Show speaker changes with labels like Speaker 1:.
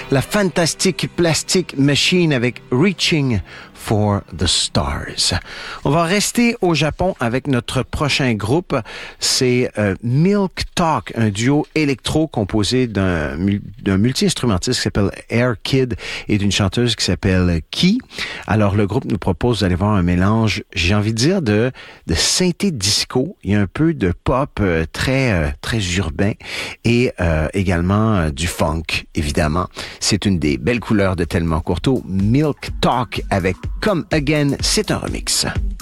Speaker 1: la Fantastic Plastic Machine avec Reaching for the Stars. On va rester au Japon avec notre prochain groupe. C'est Milk Talk, un duo électro composé d'un multi-instrumentiste qui s'appelle Air Kid et d'une chanteuse qui s'appelle Ki. Alors, le groupe nous propose d'aller voir un mélange, j'ai envie de dire, de synthé disco. Il y a un peu de pop très urbain et également du funk, évidemment. C'est une des belles couleurs de Thelma Courteau. Milk Talk avec Come Again, c'est un remix.